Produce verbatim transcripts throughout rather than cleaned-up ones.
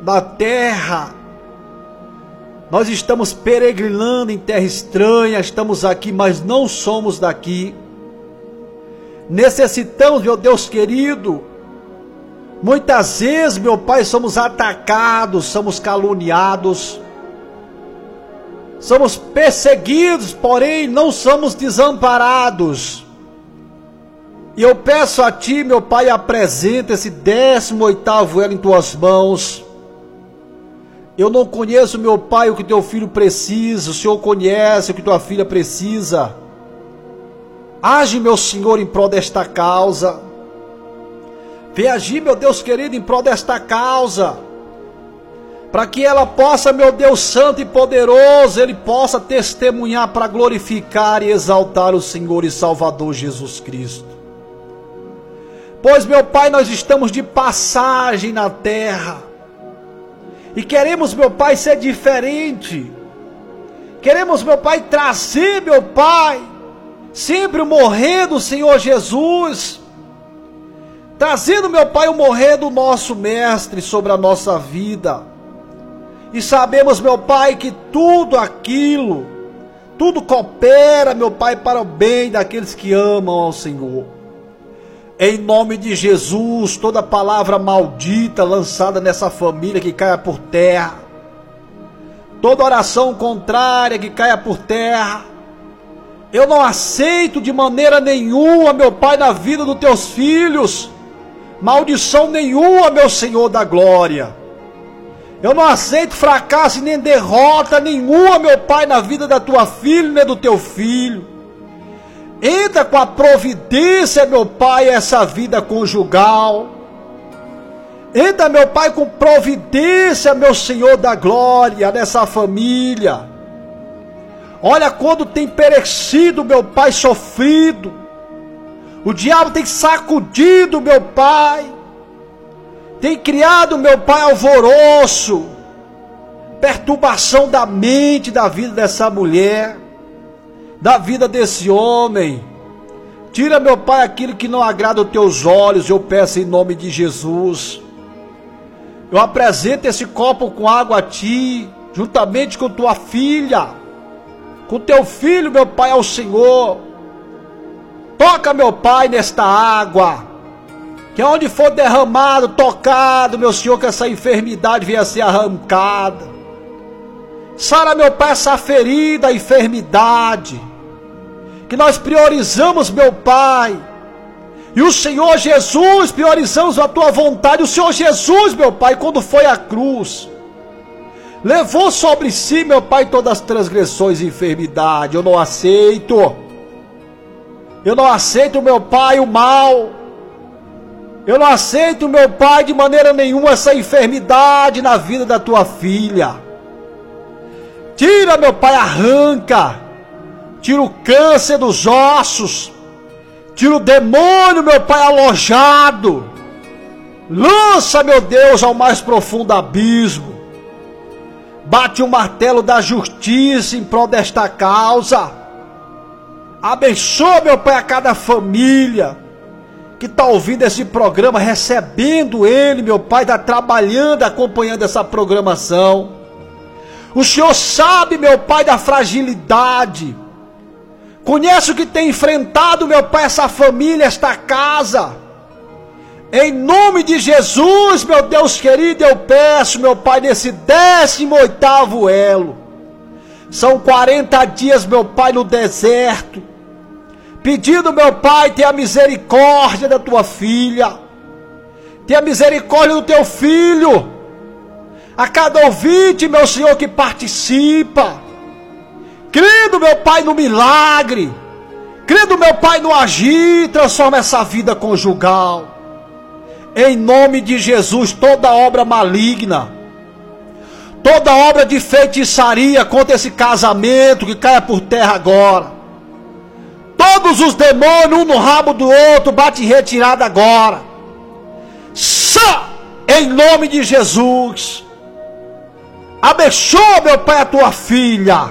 na terra. Nós estamos peregrinando em terra estranha, estamos aqui, mas não somos daqui. Necessitamos, meu Deus querido, muitas vezes, meu Pai, somos atacados, somos caluniados, somos perseguidos, porém não somos desamparados. E eu peço a Ti, meu Pai, apresenta esse décimo oitavo elo em Tuas mãos. Eu não conheço, meu Pai, o que Teu filho precisa, o Senhor conhece o que Tua filha precisa. Age, meu Senhor, em prol desta causa. Vem agir, meu Deus querido, em prol desta causa, para que ela possa, meu Deus santo e poderoso, Ele possa testemunhar para glorificar e exaltar o Senhor e Salvador Jesus Cristo. Pois, meu Pai, nós estamos de passagem na terra, e queremos, meu Pai, ser diferente. Queremos, meu Pai, trazer, meu Pai, sempre o morrer do Senhor Jesus, trazendo, meu Pai, o morrer do nosso Mestre sobre a nossa vida. E sabemos, meu Pai, que tudo aquilo, tudo coopera, meu Pai, para o bem daqueles que amam ao Senhor. Em nome de Jesus, toda palavra maldita lançada nessa família que caia por terra, toda oração contrária que caia por terra, eu não aceito de maneira nenhuma, meu Pai, na vida dos Teus filhos, maldição nenhuma, meu Senhor da glória. Eu não aceito fracasso e nem derrota nenhuma, meu Pai, na vida da Tua filha nem do Teu filho. Entra com a providência, meu Pai, essa vida conjugal. Entra, meu Pai, com providência, meu Senhor da glória, nessa família. Olha quando tem perecido, meu Pai, sofrido. O diabo tem sacudido, meu Pai. Tem criado, meu Pai, alvoroço, perturbação da mente, da vida dessa mulher, da vida desse homem. Tira, meu Pai, aquilo que não agrada aos Teus olhos, eu peço em nome de Jesus. Eu apresento esse copo com água a Ti, juntamente com Tua filha, com Teu filho, meu Pai, ao Senhor. Toca, meu Pai, nesta água, que onde for derramado, tocado, meu Senhor, que essa enfermidade venha a ser arrancada. Sara, meu Pai, essa ferida, a enfermidade, que nós priorizamos, meu Pai, e o Senhor Jesus, priorizamos a Tua vontade. O Senhor Jesus, meu Pai, quando foi à cruz, levou sobre si, meu Pai, todas as transgressões e enfermidade. Eu não aceito, eu não aceito, meu Pai, o mal. Eu não aceito, meu Pai, de maneira nenhuma essa enfermidade na vida da Tua filha. Tira, meu Pai, arranca. Tira o câncer dos ossos. Tira o demônio, meu Pai, alojado. Lança, meu Deus, ao mais profundo abismo. Bate o martelo da justiça em prol desta causa. Abençoa, meu Pai, a cada família que está ouvindo esse programa, recebendo ele, meu Pai, está trabalhando, acompanhando essa programação. O Senhor sabe, meu Pai, da fragilidade. Conhece o que tem enfrentado, meu Pai, essa família, esta casa. Em nome de Jesus, meu Deus querido, eu peço, meu Pai, nesse décimo oitavo elo. São quarenta dias, meu Pai, no deserto, pedindo, meu Pai, tenha misericórdia da Tua filha, tenha misericórdia do Teu filho. A cada ouvinte, meu Senhor, que participa, crendo, meu Pai, no milagre, crendo, meu Pai, no agir, transforma essa vida conjugal. Em nome de Jesus, toda obra maligna, toda obra de feitiçaria contra esse casamento, que caia por terra agora. Todos os demônios, um no rabo do outro, bate em retirada agora. Só em nome de Jesus. Abençoa, meu Pai, a Tua filha.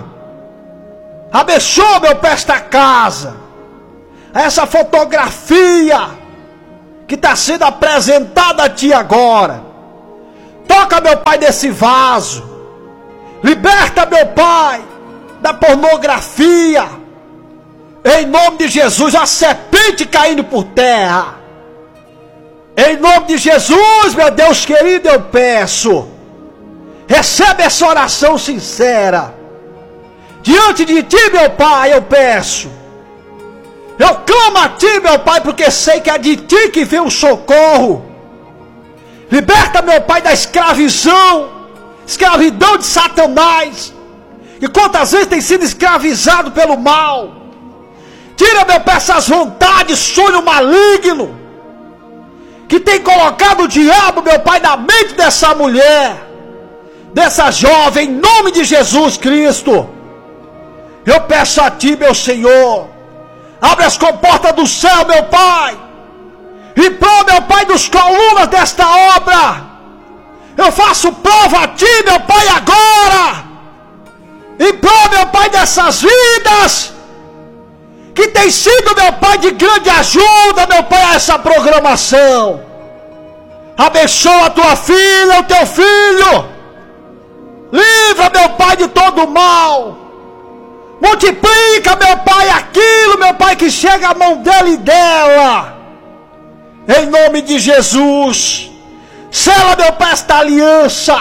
Abençoa, meu Pai, esta casa. Essa fotografia que está sendo apresentada a Ti agora. Toca, meu Pai, desse vaso. Liberta, meu Pai, da pornografia. Em nome de Jesus, a serpente caindo por terra. Em nome de Jesus, meu Deus querido, eu peço. Recebe essa oração sincera. Diante de ti, meu Pai, eu peço. Eu clamo a ti, meu Pai, porque sei que é de ti que vem o socorro. Liberta, meu Pai, da escravidão, escravidão de Satanás, e quantas vezes tem sido escravizado pelo mal. Tira, meu Pai, essas vontades, sonho maligno, que tem colocado o diabo, meu Pai, na mente dessa mulher, dessa jovem, em nome de Jesus Cristo. Eu peço a ti, meu Senhor, abre as comportas do céu, meu Pai, e prova, meu Pai, dos colunas desta obra. Eu faço prova a ti, meu Pai, agora, e prova, meu Pai, dessas vidas, que tem sido, meu Pai, de grande ajuda, meu Pai, a essa programação. Abençoa a tua filha, o teu filho. Livra, meu Pai, de todo o mal. Multiplica, meu Pai, aquilo, meu Pai, que chega à mão dele e dela. Em nome de Jesus. Sela, meu Pai, esta aliança.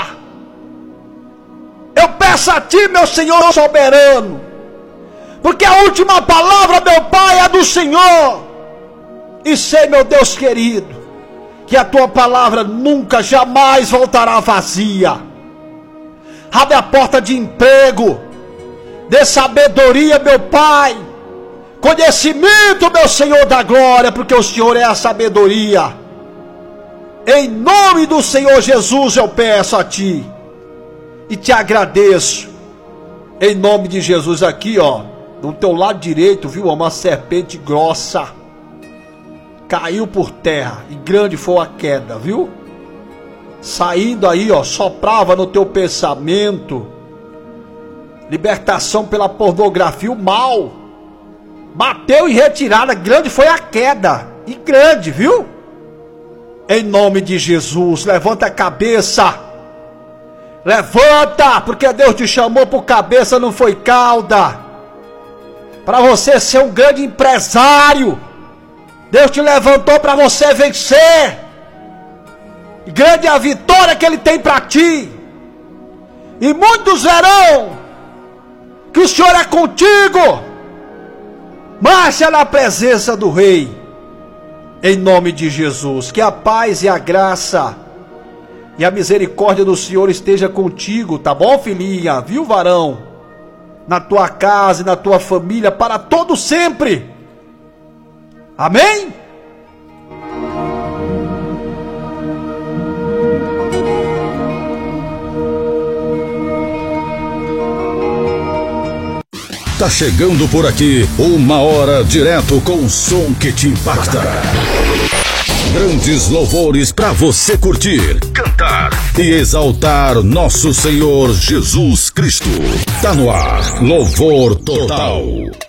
Eu peço a ti, meu Senhor soberano, porque a última palavra, meu Pai, é do Senhor. E sei, meu Deus querido, que a tua palavra nunca, jamais voltará vazia. Abre a porta de emprego, dê sabedoria, meu Pai, conhecimento, meu Senhor da glória, porque o Senhor é a sabedoria. Em nome do Senhor Jesus eu peço a ti e te agradeço. Em nome de Jesus, aqui ó, do teu lado direito, viu, uma serpente grossa caiu por terra, e grande foi a queda, viu? Saindo aí, ó, soprava no teu pensamento libertação pela pornografia, o mal bateu em retirada, grande foi a queda, e grande, viu? Em nome de Jesus, levanta a cabeça, levanta, porque Deus te chamou por cabeça, não foi cauda, para você ser um grande empresário. Deus te levantou para você vencer. Grande é a vitória que Ele tem para ti. E muitos verão que o Senhor é contigo. Marcha na presença do Rei. Em nome de Jesus. Que a paz e a graça e a misericórdia do Senhor esteja contigo, tá bom, filhinha? Viu, varão? Na tua casa e na tua família, para todo sempre. Amém? Tá chegando por aqui uma hora direto com o som que te impacta. Grandes louvores para você curtir, cantar e exaltar nosso Senhor Jesus Cristo. Tá no ar, Louvor Total.